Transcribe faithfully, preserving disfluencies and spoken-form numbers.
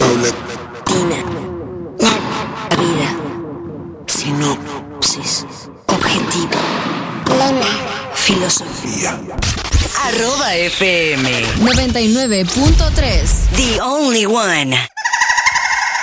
Paulatina. La vida. Sinopsis. Objetivo. Lema. Filosofía. Arroba F M noventa y nueve punto tres. The only one.